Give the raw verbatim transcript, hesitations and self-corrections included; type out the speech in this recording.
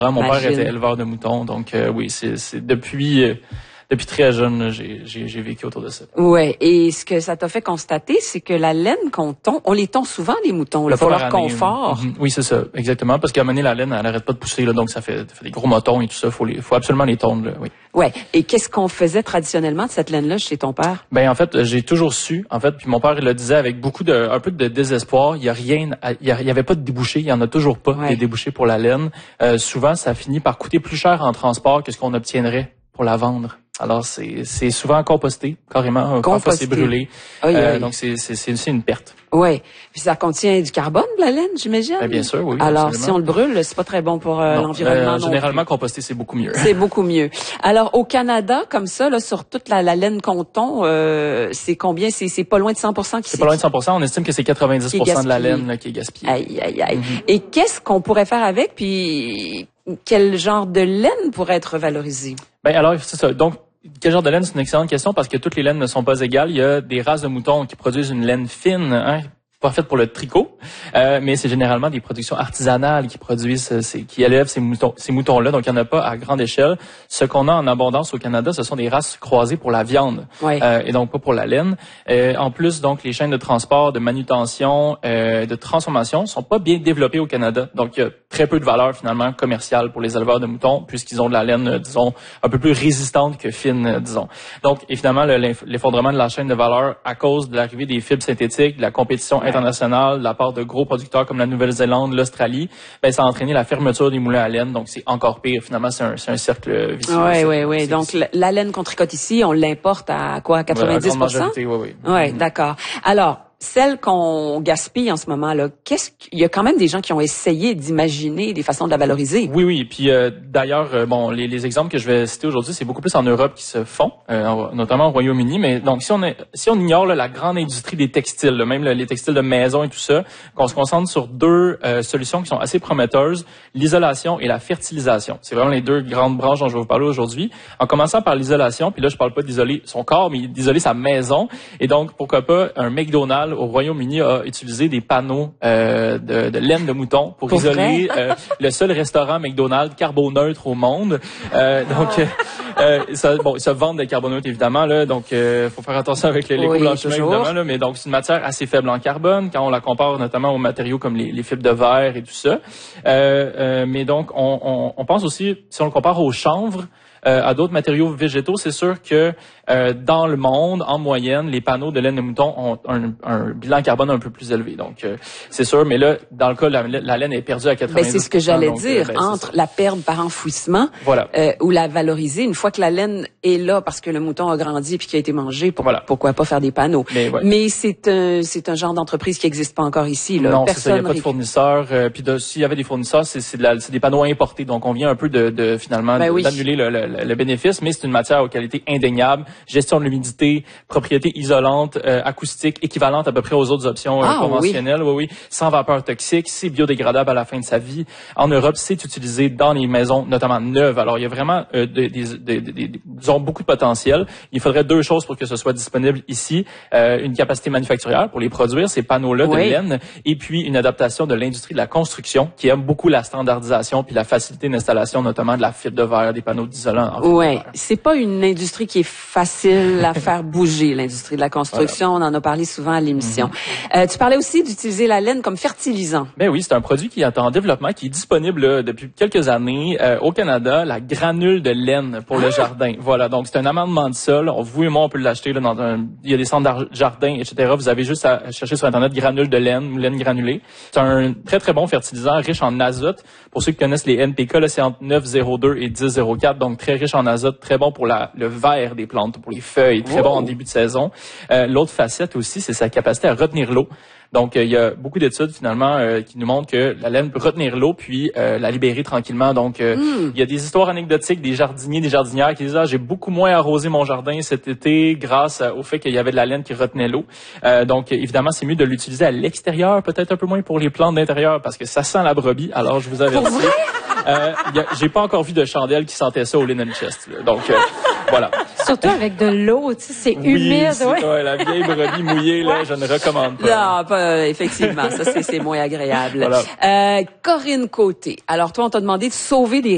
Mon Imagine. père était éleveur de moutons, donc euh, oui, c'est, c'est depuis euh, depuis très jeune, là, j'ai, j'ai, j'ai vécu autour de ça. Ouais. Et ce que ça t'a fait constater, c'est que la laine qu'on tond, on les tond souvent les moutons, là, pour leur année, confort. Mm-hmm. Oui, c'est ça, exactement, parce qu'à un moment donné, la laine, elle arrête pas de pousser, là, donc ça fait, ça fait des gros motons et tout ça. Faut les, faut absolument les tondre, là, oui. Ouais. Et qu'est-ce qu'on faisait traditionnellement de cette laine-là chez ton père? Ben en fait, j'ai toujours su, en fait, puis mon père il le disait avec beaucoup de, un peu de désespoir. Il y a rien, il y, a, il y avait pas de débouchés, il y en a toujours pas ouais. des débouchés pour la laine. Euh, souvent, ça finit par coûter plus cher en transport que ce qu'on obtiendrait pour la vendre. Alors c'est c'est souvent composté, carrément, parfois c'est brûlé. Oui, euh, oui. Donc c'est c'est c'est c'est une perte. Oui. Puis ça contient du carbone, la laine, j'imagine. Ben, bien sûr, oui. Alors absolument. si on le brûle, c'est pas très bon pour euh, non, l'environnement. Euh, non généralement plus. composté, c'est beaucoup mieux. C'est beaucoup mieux. Alors au Canada, comme ça, là, sur toute la, la laine qu'on tond, euh, c'est combien? C'est c'est pas loin de cent pour cent qui c'est pas loin de cent pour cent. On estime que c'est quatre-vingt-dix pour cent de la laine là, qui est gaspillée. Aïe aïe aïe. Mm-hmm. Et qu'est-ce qu'on pourrait faire avec? Puis quel genre de laine pourrait être valorisé? Ben alors c'est ça. Donc quel genre de laine, c'est une excellente question parce que toutes les laines ne sont pas égales. Il y a des races de moutons qui produisent une laine fine, hein, pas faite pour le tricot, euh, mais c'est généralement des productions artisanales qui produisent, c'est, qui élèvent ces moutons, ces moutons-là. Donc il y en a pas à grande échelle. Ce qu'on a en abondance au Canada, ce sont des races croisées pour la viande, ouais. euh, et donc pas pour la laine. Euh, en plus, donc les chaînes de transport, de manutention, euh, de transformation sont pas bien développées au Canada. Donc il y a très peu de valeur finalement commerciale pour les éleveurs de moutons, puisqu'ils ont de la laine, euh, disons, un peu plus résistante que fine, euh, disons. Donc évidemment, le, l'effondrement de la chaîne de valeur à cause de l'arrivée des fibres synthétiques, de la compétition internationale, de la part de gros producteurs comme la Nouvelle-Zélande, l'Australie, ben ça a entraîné la fermeture des moulins à laine. Donc c'est encore pire. Finalement, c'est un, c'est un cercle vicieux. Oui, oui, oui. Donc la, la laine qu'on tricote ici, on l'importe à quoi, quatre-vingt-dix pour cent? Oui, oui. Oui, d'accord. Alors, celle qu'on gaspille en ce moment là, qu'est-ce qu'il y a quand même des gens qui ont essayé d'imaginer des façons de la valoriser. Oui, oui. Puis euh, d'ailleurs, euh, bon, les, les exemples que je vais citer aujourd'hui, c'est beaucoup plus en Europe qui se font, euh, notamment au Royaume-Uni. Mais donc, si on est, si on ignore là, la grande industrie des textiles, là, même là, les textiles de maison et tout ça, qu'on se concentre sur deux euh, solutions qui sont assez prometteuses, l'isolation et la fertilisation. C'est vraiment les deux grandes branches dont je vais vous parler aujourd'hui. En commençant par l'isolation, puis là, je parle pas d'isoler son corps, mais d'isoler sa maison. Et donc, pourquoi pas un McDonald's au Royaume-Uni a utilisé des panneaux euh, de, de laine de mouton pour, pour isoler euh, le seul restaurant McDonald's carboneutre au monde. Euh, donc, euh, euh, ça, bon, ils se vendent des carboneutres évidemment là, donc euh, faut faire attention avec les, les oui, blanchiments évidemment là, mais donc c'est une matière assez faible en carbone quand on la compare notamment aux matériaux comme les, les fibres de verre et tout ça. Euh, euh, mais donc on, on, on pense aussi, si on le compare au chanvre, Euh, à d'autres matériaux végétaux, c'est sûr que euh, dans le monde, en moyenne, les panneaux de laine de mouton ont un, un bilan carbone un peu plus élevé. Donc, euh, c'est sûr, mais là, dans le cas, la, la laine est perdue à quatre-vingt-dix pour cent. Ben, c'est ce que j'allais donc, dire, ben, entre la perte par enfouissement voilà. euh, ou la valoriser. Une fois que la laine est là parce que le mouton a grandi puis qu'il a été mangé, pour, voilà. pourquoi pas faire des panneaux. Mais, ouais. mais c'est un c'est un genre d'entreprise qui n'existe pas encore ici. Là. Non, Personne c'est ça, il n'y a pas de fournisseurs. Euh, puis de, s'il y avait des fournisseurs, c'est, c'est, de la, c'est des panneaux importés. Donc, on vient un peu de, de finalement ben de, oui. d'annuler le, le, le bénéfice, mais c'est une matière aux qualités indéniables, gestion de l'humidité, propriétés isolantes, euh, acoustiques, équivalentes à peu près aux autres options euh, ah, conventionnelles. Oui. oui, oui, sans vapeur toxique, c'est biodégradable à la fin de sa vie. En Europe, c'est utilisé dans les maisons, notamment neuves. Alors, il y a vraiment euh, des, des, des, des, des, disons, beaucoup de potentiel. Il faudrait deux choses pour que ce soit disponible ici. Euh, une capacité manufacturière pour les produire, ces panneaux-là oui. de laine, et puis une adaptation de l'industrie de la construction qui aime beaucoup la standardisation puis la facilité d'installation, notamment de la fibre de verre, des panneaux d'isolant. Oui, c'est pas une industrie qui est facile à faire bouger, l'industrie de la construction. Voilà. On en a parlé souvent à l'émission. Mm-hmm. Euh, tu parlais aussi d'utiliser la laine comme fertilisant. Ben oui, c'est un produit qui est en développement, qui est disponible là, depuis quelques années euh, au Canada, la granule de laine pour ah! le jardin. Voilà, donc c'est un amendement de sol. On, vous et moi, on peut l'acheter là dans un, il y a des centres de jardin, et cetera. Vous avez juste à chercher sur Internet granule de laine ou laine granulée. C'est un très très bon fertilisant, riche en azote. Pour ceux qui connaissent les N P K, là, c'est entre neuf virgule zéro deux et dix virgule zéro quatre, donc très riche en azote, très bon pour la, le vert des plantes, pour les feuilles, très oh. bon en début de saison. Euh, l'autre facette aussi, c'est sa capacité à retenir l'eau. Donc, euh, il y a beaucoup d'études, finalement, euh, qui nous montrent que la laine peut retenir l'eau puis euh, la libérer tranquillement. Donc, euh, mm. il y a des histoires anecdotiques des jardiniers, des jardinières qui disent « Ah, j'ai beaucoup moins arrosé mon jardin cet été grâce au fait qu'il y avait de la laine qui retenait l'eau. Euh, » Donc, évidemment, c'est mieux de l'utiliser à l'extérieur, peut-être un peu moins pour les plantes d'intérieur, parce que ça sent la brebis. Alors, je vous avertis. Euh, y a, j'ai pas encore vu de chandelle qui sentait ça au linen chest. Là. Donc, euh, voilà. Surtout avec de l'eau, tu sais, c'est oui, humide. C'est, ouais. ouais, la vieille brebis mouillée, là, je ne recommande pas. Non, pas, effectivement, ça c'est, c'est moins agréable. Voilà. Euh, Corinne Côté. Alors toi, on t'a demandé de sauver des